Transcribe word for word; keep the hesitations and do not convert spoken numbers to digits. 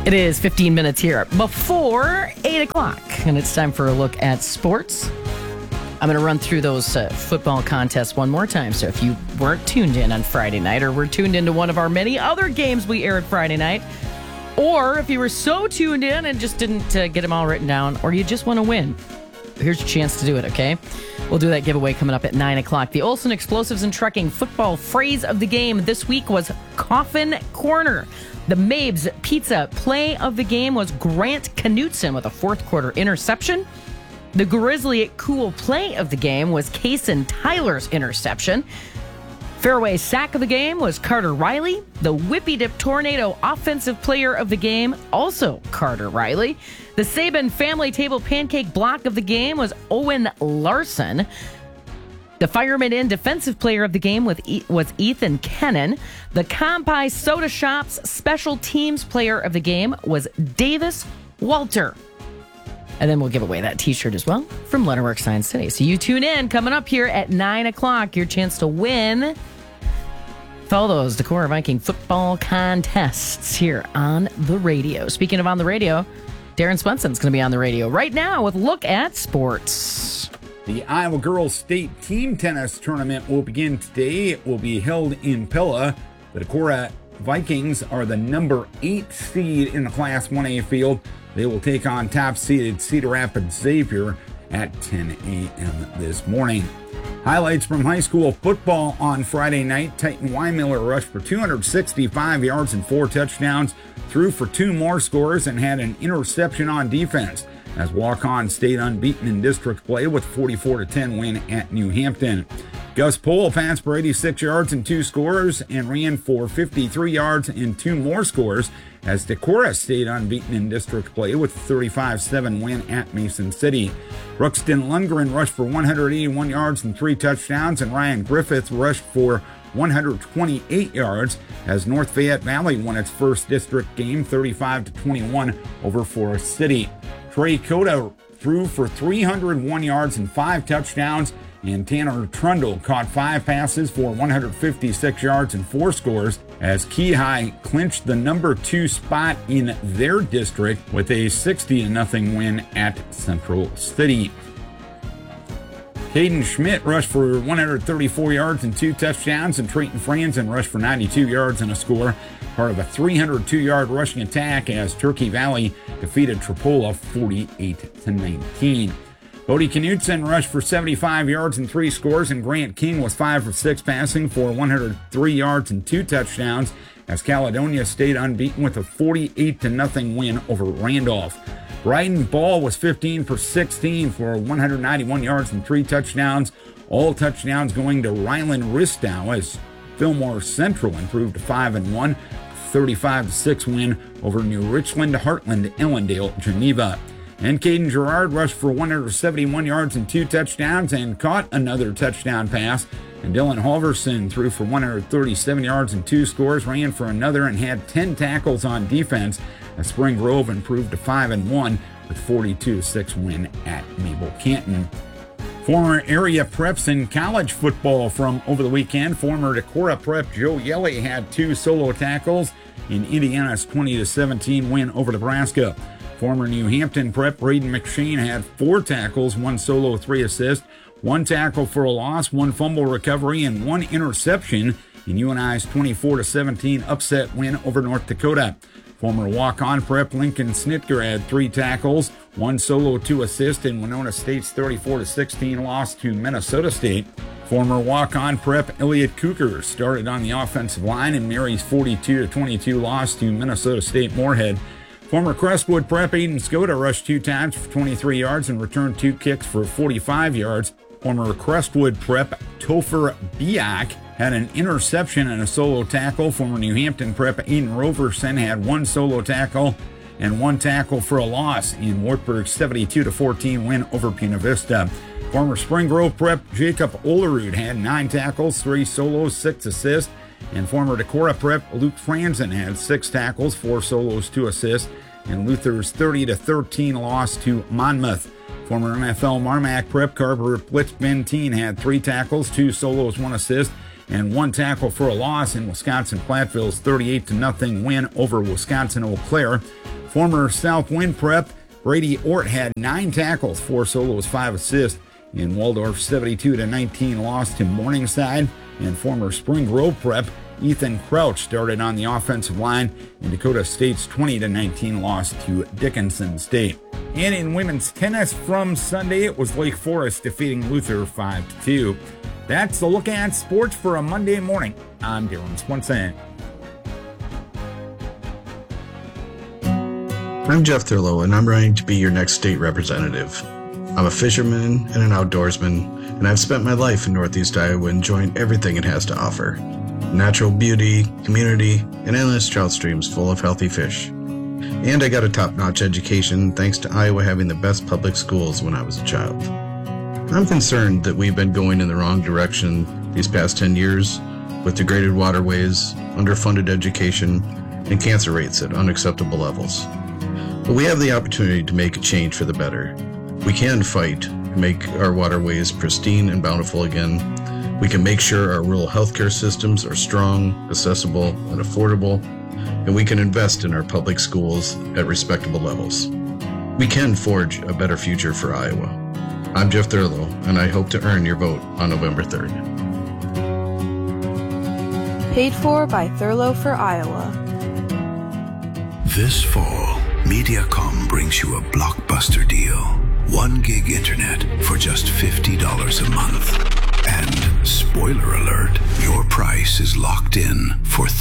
It is fifteen minutes here before eight o'clock, and it's time for a look at sports. I'm going to run through those uh, football contests one more time. So if you weren't tuned in on Friday night, or were tuned into one of our many other games we aired Friday night, or if you were so tuned in and just didn't uh, get them all written down, or you just want to win, here's your chance to do it, okay? We'll do that giveaway coming up at nine o'clock. The Olson Explosives and Trucking football phrase of the game this week was Coffin Corner. The Mabes Pizza play of the game was Grant Knutson with a fourth quarter interception. The Grizzly Cool play of the game was Kason Tyler's interception. Fairway sack of the game was Carter Riley. The Whippy Dip Tornado offensive player of the game, also Carter Riley. The Saban family table pancake block of the game was Owen Larson. The Fireman Inn defensive player of the game was Ethan Kennan. The Compi Soda Shop's special teams player of the game was Davis Walter. And then we'll give away that t-shirt as well from Letterwork Sign City. So you tune in coming up here at nine o'clock. Your chance to win all those Decorah Viking football contests here on the radio. Speaking of on the radio, Darren Swenson's going to be on the radio right now with Look at Sports. The Iowa Girls State Team Tennis Tournament will begin today. It will be held in Pella. The Decorah Vikings are the number eight seed in the Class one A field. They will take on top-seeded Cedar Rapids Xavier at ten a.m. this morning. Highlights from high school football on Friday night. Titan Weimiller rushed for two hundred sixty-five yards and four touchdowns, threw for two more scores, and had an interception on defense, as Waukon stayed unbeaten in district play with a forty-four to ten win at New Hampton. Gus Pohl passed for eighty-six yards and two scores and ran for fifty-three yards and two more scores, as Decorah stayed unbeaten in district play with a thirty-five seven win at Mason City. Brookston Lundgren rushed for one hundred eighty-one yards and three touchdowns, and Ryan Griffith rushed for one hundred twenty-eight yards, as North Fayette Valley won its first district game thirty-five to twenty-one over Forest City. Trey Cota threw for three hundred one yards and five touchdowns, and Tanner Trundle caught five passes for one hundred fifty-six yards and four scores, as Keyhigh clinched the number two spot in their district with a sixty to nothing win at Central City. Caden Schmidt rushed for one hundred thirty-four yards and two touchdowns, and Trayton Franzen rushed for ninety-two yards and a score, part of a three hundred two yard rushing attack as Turkey Valley defeated Tripola forty-eight to nineteen. Bodie Knutson rushed for seventy-five yards and three scores, and Grant King was five for six passing for one hundred three yards and two touchdowns, as Caledonia stayed unbeaten with a forty-eight to nothing win over Randolph. Bryden Ball was fifteen for sixteen for one hundred ninety-one yards and three touchdowns, all touchdowns going to Ryland Ristow, as Fillmore Central improved to five and one, thirty-five to six win over New Richland, Heartland, Ellendale, Geneva. And Caden Gerard rushed for one hundred seventy-one yards and two touchdowns and caught another touchdown pass. And Dylan Halverson threw for one hundred thirty-seven yards and two scores, ran for another, and had ten tackles on defense, as Spring Grove improved to five and one with forty-two to six win at Mabel Canton. Former area preps in college football from over the weekend. Former Decorah prep Joe Yelly had two solo tackles in Indiana's twenty to seventeen win over Nebraska. Former New Hampton prep Braden McShane had four tackles, one solo, three assists, one tackle for a loss, one fumble recovery, and one interception in U N I's twenty-four to seventeen upset win over North Dakota. Former walk-on prep Lincoln Snitker had three tackles, one solo, two assists in Winona State's thirty-four to sixteen loss to Minnesota State. Former walk-on prep Elliot Cooker started on the offensive line in Mary's forty-two to twenty-two loss to Minnesota State Moorhead. Former Crestwood prep Aiden Skoda rushed two times for twenty-three yards and returned two kicks for forty-five yards. Former Crestwood prep Topher Biak had an interception and a solo tackle. Former New Hampton prep Aiden Roverson had one solo tackle and one tackle for a loss in Wartburg's seventy-two to fourteen win over Puna Vista. Former Spring Grove prep Jacob Olerud had nine tackles, three solos, six assists. And former Decorah prep Luke Franzen had six tackles, four solos, two assists, and Luther's thirty to thirteen loss to Monmouth. Former N F L Marmac prep Carver Blitz Benteen had three tackles, two solos, one assist, and one tackle for a loss in Wisconsin Platteville's thirty-eight to nothing win over Wisconsin Eau Claire. Former Southwind Prep Brady Ort had nine tackles, four solos, five assists. In Waldorf, seventy-two to nineteen loss to Morningside. And former Spring Grove Prep Ethan Crouch started on the offensive line in Dakota State's twenty to nineteen loss to Dickinson State. And in women's tennis from Sunday, it was Lake Forest defeating Luther five to two. That's the look at sports for a Monday morning. I'm Dylan Swenson. I'm Jeff Thurlow, and I'm running to be your next state representative. I'm a fisherman and an outdoorsman, and I've spent my life in Northeast Iowa enjoying everything it has to offer. Natural beauty, community, and endless trout streams full of healthy fish. And I got a top-notch education thanks to Iowa having the best public schools when I was a child. I'm concerned that we've been going in the wrong direction these past ten years with degraded waterways, underfunded education, and cancer rates at unacceptable levels. But we have the opportunity to make a change for the better. We can fight and make our waterways pristine and bountiful again. We can make sure our rural healthcare systems are strong, accessible, and affordable, and we can invest in our public schools at respectable levels. We can forge a better future for Iowa. I'm Jeff Thurlow, and I hope to earn your vote on November third. Paid for by Thurlow for Iowa. This fall, Mediacom brings you a blockbuster deal. One gig internet for just fifty dollars a month. And spoiler alert, your price is locked in for